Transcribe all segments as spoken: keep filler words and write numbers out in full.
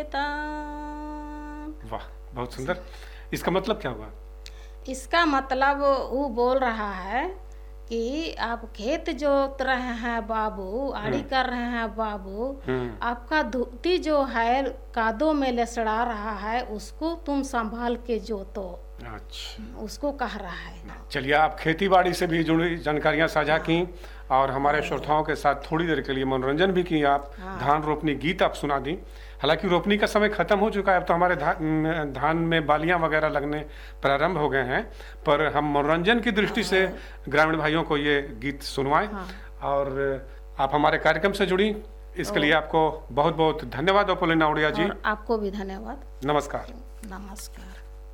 खेता। वाह, बहुत सुंदर। इसका मतलब क्या हुआ? इसका मतलब वो बोल रहा है कि आप खेत जोत रहे हैं बाबू, आड़ी हम्म कर रहे हैं बाबू, हम्म आपका धोती जो है कादों में लसड़ा रहा है, उसको तुम संभाल के जोतो, अच्छा, उसको कह रहा है। चलिए, आप खेती बाड़ी से भी जुड़ी जानकारियां साझा हाँ की और हमारे हाँ श्रोताओं के साथ थोड़ी देर के लिए मनोरंजन भी किया। आप हाँ धान रोपनी गीत आप सुना दी। हालांकि रोपनी का समय खत्म हो चुका है, अब तो हमारे धा, न- धान में बालियां वगैरह लगने प्रारंभ हो गए हैं, पर हम मनोरंजन की दृष्टि से और ग्रामीण भाइयों को ये गीत सुनवाएं। हाँ और आप हमारे कार्यक्रम से जुड़ी, इसके लिए और, आपको बहुत बहुत धन्यवाद अपोलिना उड़िया जी। और आपको भी धन्यवाद। नमस्कार। नमस्कार।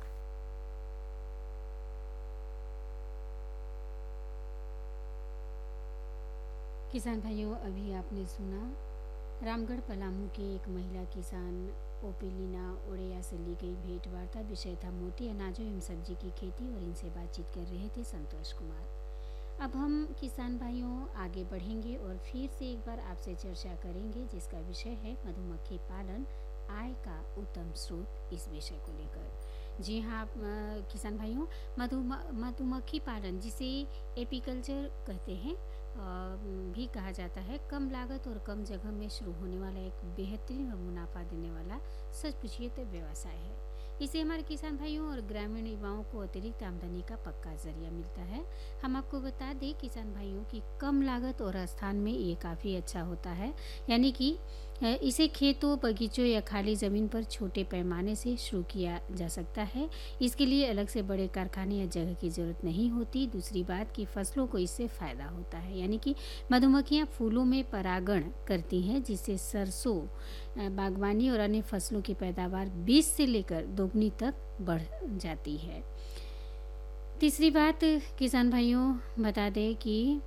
किसान भाइयों, अभी आपने सुना रामगढ़ पलामू के एक महिला किसान ओपेलिना ओडेया से ली गई भेंट वार्ता। विषय था मोटी अनाजों एवं सब्जी की खेती और इनसे बातचीत कर रहे थे संतोष कुमार। अब हम किसान भाइयों आगे बढ़ेंगे और फिर से एक बार आपसे चर्चा करेंगे, जिसका विषय है मधुमक्खी पालन, आय का उत्तम स्रोत। इस विषय को लेकर जी हाँ आप, अ, किसान भाइयों, मधु मधुमक्खी पालन, जिसे एपीकल्चर कहते हैं अ, भी कहा जाता है, कम लागत और कम जगह में शुरू होने वाला एक बेहतरीन और मुनाफा देने वाला सच पूछिए तो व्यवसाय है। इससे हमारे किसान भाइयों और ग्रामीण युवाओं को अतिरिक्त आमदनी का पक्का जरिया मिलता है। हम आपको बता दें किसान भाइयों कि कम लागत और स्थान में ये काफ़ी अच्छा होता है, यानी कि अ, इसे खेतों, बगीचों या खाली ज़मीन पर छोटे पैमाने से शुरू किया जा सकता है। इसके लिए अलग से बड़े कारखाने या जगह की ज़रूरत नहीं होती। दूसरी बात कि फसलों को इससे फ़ायदा होता है, यानी कि मधुमक्खियाँ फूलों में परागण करती हैं, जिससे सरसों, अ, बागवानी और अन्य फसलों की पैदावार बीस से लेकर दोगुनी तक बढ़ जाती है। तीसरी बात किसान भाइयों बता दें कि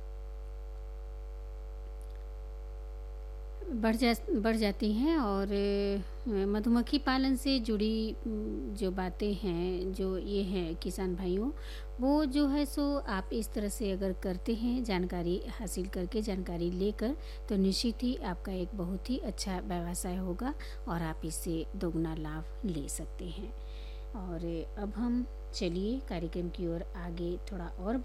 बढ़ जा बढ़ जाती हैं और अ, मधुमक्खी पालन से जुड़ी उम, जो बातें हैं, जो ये हैं किसान भाइयों, वो जो है सो आप इस तरह से अगर करते हैं, जानकारी हासिल करके, जानकारी लेकर, तो निश्चित ही आपका एक बहुत ही अच्छा व्यवसाय होगा और आप इससे दोगुना लाभ ले सकते हैं। और अब हम चलिए कार्यक्रम की ओर आगे थोड़ा और